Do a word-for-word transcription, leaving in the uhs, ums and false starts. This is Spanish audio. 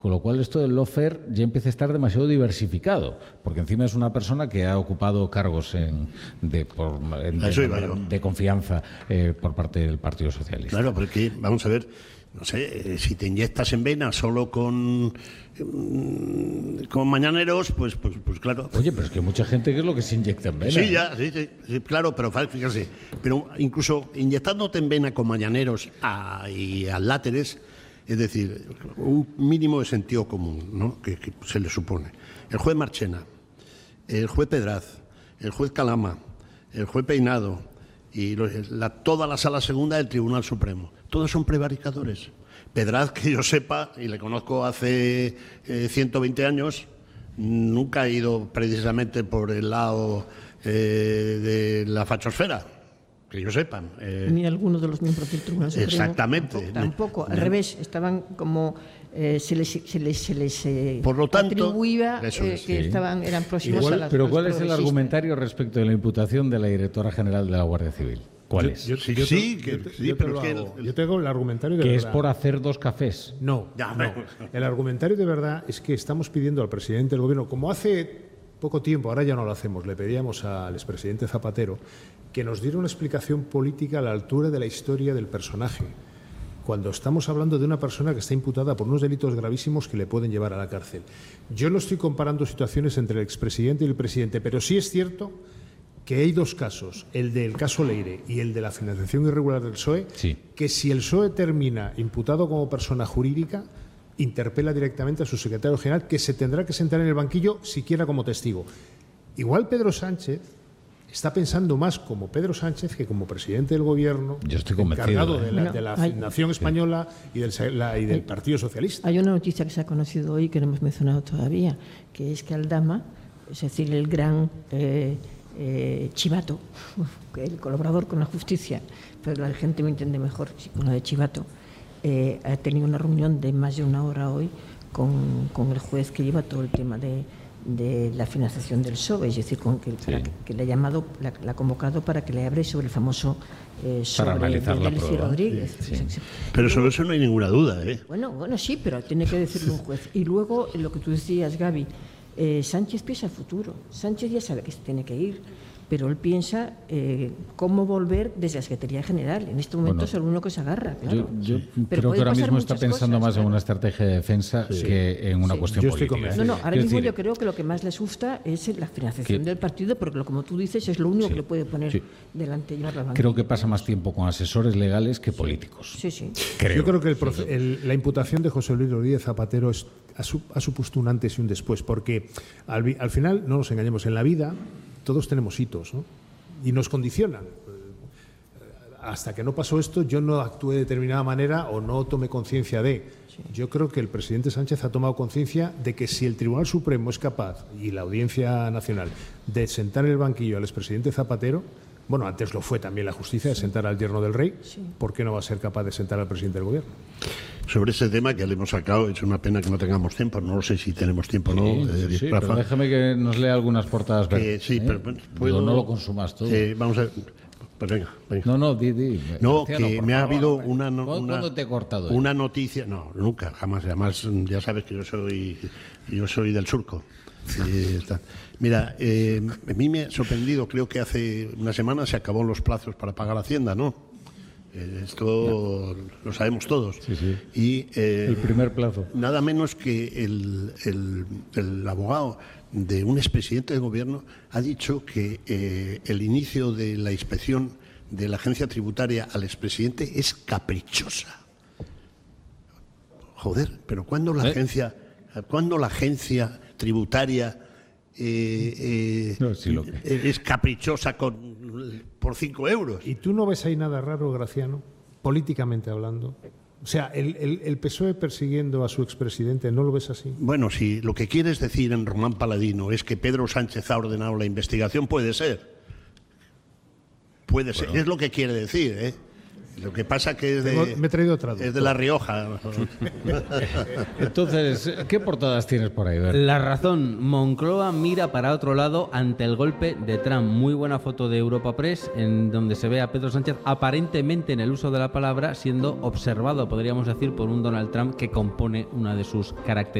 Con lo cual esto del lawfare ya empieza a estar demasiado diversificado, porque encima es una persona que ha ocupado cargos en, de, por, en, de, de confianza eh, por parte del Partido Socialista. Claro, porque vamos a ver, no sé, si te inyectas en vena solo con con mañaneros, pues, pues, pues claro. Oye, pero es que hay mucha gente que es lo que se inyecta en vena. Sí, ya, sí, sí, sí, claro, pero fíjate, pero incluso inyectándote en vena con mañaneros a, y al láteres, es decir, un mínimo de sentido común, ¿no? que, que se le supone. El juez Marchena, el juez Pedraz, el juez Calama, el juez Peinado y la, toda la sala segunda del Tribunal Supremo, todos son prevaricadores. Pedraz, que yo sepa, y le conozco hace eh, ciento veinte años, nunca ha ido precisamente por el lado eh, de la fachosfera. Que yo sepa. Eh, Ni algunos de los miembros del Tribunal Supremo. Exactamente. Tampoco, tampoco. al no. revés, estaban como eh, se les, se les, se les eh, Por lo tanto, atribuía eso eh, es, que sí. estaban, eran próximos Igual, a las pero ¿cuál es el argumentario respecto de la imputación de la directora general de la Guardia Civil? ¿Cuál yo, es? Yo, sí, yo sí, te, que, yo, sí yo pero te que hago, el, yo tengo el argumentario de que verdad. es por hacer dos cafés. No, ya, no. El argumentario de verdad es que estamos pidiendo al presidente del gobierno, como hace poco tiempo, ahora ya no lo hacemos, le pedíamos al expresidente Zapatero que nos diera una explicación política a la altura de la historia del personaje, cuando estamos hablando de una persona que está imputada por unos delitos gravísimos que le pueden llevar a la cárcel. Yo no estoy comparando situaciones entre el expresidente y el presidente, pero sí es cierto que hay dos casos, el del caso Leire y el de la financiación irregular del P S O E, sí. que si el P S O E termina imputado como persona jurídica, interpela directamente a su secretario general, que se tendrá que sentar en el banquillo siquiera como testigo. Igual Pedro Sánchez está pensando más como Pedro Sánchez que como presidente del gobierno, yo estoy convencido, encargado ¿eh? de la, bueno, de la hay, nación española sí. y, del, la, y del hay, Partido Socialista. Hay una noticia que se ha conocido hoy que no hemos mencionado todavía, que es que Aldama, es decir, el gran eh, eh, chivato, el colaborador con la justicia, pero la gente me entiende mejor con lo de chivato, eh, ha tenido una reunión de más de una hora hoy con, con el juez que lleva todo el tema de de la financiación del P S O E, es decir, con que, sí. que, que le ha llamado, la, la ha convocado para que le hable sobre el famoso eh, sobre para analizar de, la de prueba. Rodríguez. Sí, sí. Pero sobre eso no hay ninguna duda, ¿eh? Bueno, bueno, sí, pero tiene que decirlo un juez. Y luego, lo que tú decías, Gaby, eh, Sánchez piensa el futuro. Sánchez ya sabe que se tiene que ir, pero él piensa eh, cómo volver desde la Secretaría General. En este momento bueno, es el uno que se agarra, claro. Yo, yo creo que ahora mismo está pensando cosas, más claro. en una estrategia de defensa sí. que en una sí. cuestión yo política. No, no, ahora Quiero mismo decir, yo creo que lo que más les gusta es la financiación que, del partido, porque como tú dices es lo único sí. que le puede poner sí. delante y llevar la banca. Creo que pasa más tiempo con asesores legales que políticos. Sí, sí. Creo. Yo creo que el profe, el, la imputación de José Luis Rodríguez Zapatero es, ha, su, ha supuesto un antes y un después, porque al, al final, no nos engañemos, en la vida todos tenemos hitos, ¿no? Y nos condicionan. Hasta que no pasó esto, yo no actué de determinada manera o no tomé conciencia de. Sí. Yo creo que el presidente Sánchez ha tomado conciencia de que si el Tribunal Supremo es capaz, y la Audiencia Nacional, de sentar en el banquillo al expresidente Zapatero, bueno, antes lo fue también la justicia, de sentar al yerno del rey, sí. ¿por qué no va a ser capaz de sentar al presidente del gobierno? Sobre ese tema que le hemos sacado, es una pena que no tengamos tiempo, no lo sé si tenemos tiempo o no. Sí, eh, sí, pero déjame que nos lea algunas portadas verdes. Eh, sí, ¿eh? pero puedo, Digo, no lo consumas todo. Eh, vamos a ver. Pues venga, venga. No, no, di, di. No, Marciano, que me ha favor, habido hombre. una, no, ¿Cuándo, una, ¿Cuándo te he cortado? Eh? Una noticia, no, nunca, jamás. Además, ya sabes que yo soy, yo soy del surco. Sí, está. Mira, eh, a mí me ha sorprendido, creo que hace una semana se acabó los plazos para pagar Hacienda, ¿no? Eh, esto ya. Lo sabemos todos. Sí, sí. Y, eh, el primer plazo. Nada menos que el, el, el abogado de un expresidente del gobierno ha dicho que eh, el inicio de la inspección de la agencia tributaria al expresidente es caprichosa. Joder, pero ¿cuándo la ¿Eh? agencia, cuándo la agencia tributaria eh, eh, no, sí, lo que... es caprichosa con por cinco euros? ¿Y tú no ves ahí nada raro, Graciano, políticamente hablando? O sea, el, el, el P S O E persiguiendo a su expresidente, ¿no lo ves así? Bueno, si lo que quieres decir en Román Paladino es que Pedro Sánchez ha ordenado la investigación, puede ser. Puede ser, bueno. Es lo que quiere decir, ¿eh? Lo que pasa que es de, Tengo, me he traído otra. es de La Rioja. Entonces, ¿qué portadas tienes por ahí? Ver? La Razón. Moncloa mira para otro lado ante el golpe de Trump. Muy buena foto de Europa Press en donde se ve a Pedro Sánchez aparentemente en el uso de la palabra siendo observado, podríamos decir, por un Donald Trump que compone una de sus características.